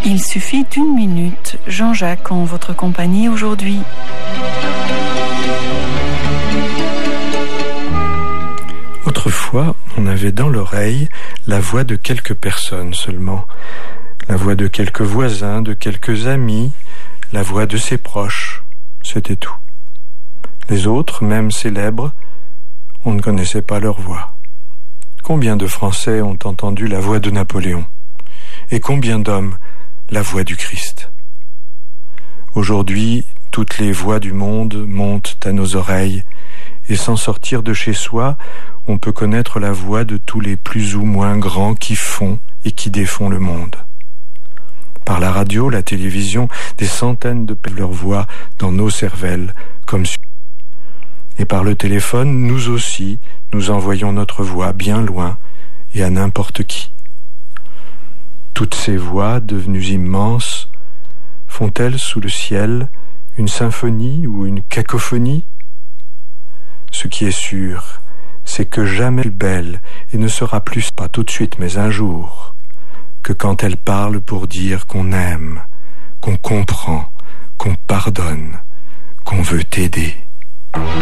Il suffit d'une minute. Jean-Jacques en votre compagnie aujourd'hui. Autrefois, on avait dans l'oreille la voix de quelques personnes seulement. La voix de quelques voisins, de quelques amis, la voix de ses proches. C'était tout. Les autres, même célèbres, on ne connaissait pas leur voix. Combien de Français ont entendu la voix de Napoléon? Et combien d'hommes la voix du Christ? Aujourd'hui, toutes les voix du monde montent à nos oreilles, et sans sortir de chez soi, on peut connaître la voix de tous les plus ou moins grands qui font et qui défont le monde. Par la radio, la télévision, des centaines de leur voix dans nos cervelles, comme et par le téléphone, nous aussi, nous envoyons notre voix bien loin et à n'importe qui. Toutes ces voix, devenues immenses, font-elles sous le ciel une symphonie ou une cacophonie? Ce qui est sûr, c'est que jamais belle, et ne sera plus, pas tout de suite, mais un jour, que quand elle parle pour dire qu'on aime, qu'on comprend, qu'on pardonne, qu'on veut t'aider.